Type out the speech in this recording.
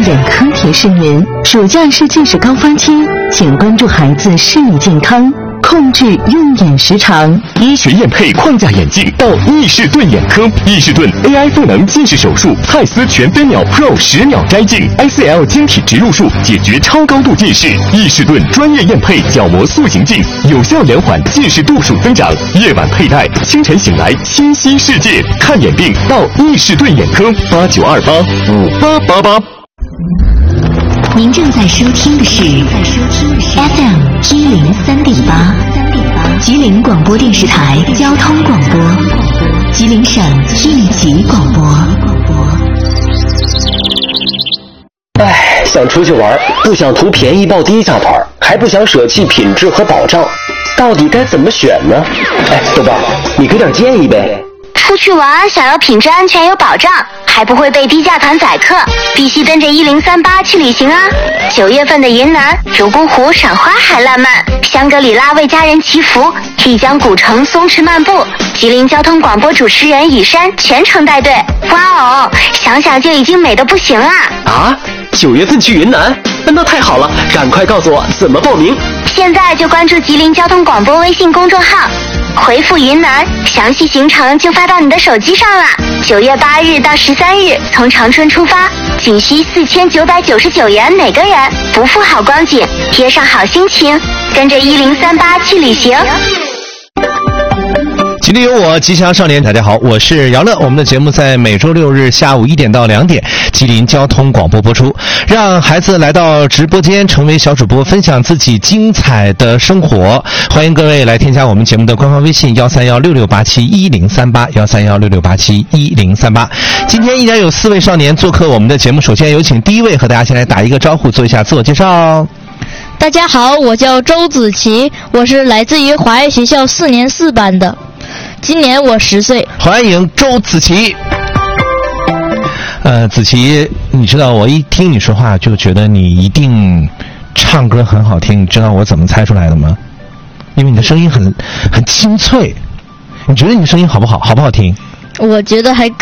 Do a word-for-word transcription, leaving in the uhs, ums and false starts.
眼科提示您：暑假是近视高峰期，请关注孩子视力健康，控制用眼时长。 医学验配框架眼镜到易士顿眼科，易士顿 A I 赋能近视手术，蔡司全飞秒 Pro 十秒摘镜 ，S L 晶体植入术解决超高度近视。易士顿专业验配角膜塑形镜，有效延缓近视度数增长。夜晚佩戴，清晨醒来清晰世界。看眼病到易士顿眼科，八九二八五八八八。 您正在收听的是 F M 一零三点八，吉林广播电视台交通广播，吉林省应急广播。 唉，想出去玩，不想图便宜报低价团，还不想舍弃品质和保障，到底该怎么选呢？哎，豆瓣，你给点建议呗。 出去玩想要品质安全有保障，还不会被低价团宰客，必须跟着一零三八去旅行啊！九月份的云南泸沽湖赏花海烂漫，香格里拉为家人祈福，丽江古城松弛漫步，吉林交通广播主持人雨山全程带队。哇哦，想想就已经美得不行啊！ 啊，九月份去云南，那太好了，赶快告诉我怎么报名。 现在就关注吉林交通广播微信公众号，回复云南，详细行程就发到你的手机上了。九月八日到十三日，从长春出发，仅需四千九百九十九元每个人，不负好光景，贴上好心情，跟着一零三八去旅行。 吉林有我，吉祥少年。大家好，我是姚乐。我们的节目在每周六日下午一点到两点，吉林交通广播播出。让孩子来到直播间，成为小主播，分享自己精彩的生活。欢迎各位来添加我们节目的官方微信幺三幺六六八七一零三八幺三幺六六八七一零三八。今天依然有四位少年做客我们的节目。首先有请第一位和大家先来打一个招呼，做一下自我介绍。 大家好，我叫周子琪，我是来自于华爱学校四年四班的，今年我十岁。 欢迎周子琪。呃，子琪，你知道我一听你说话就觉得你一定唱歌很好听，你知道我怎么猜出来的吗？因为你的声音很很清脆。你觉得你的声音好不好？好不好听？ 我觉得还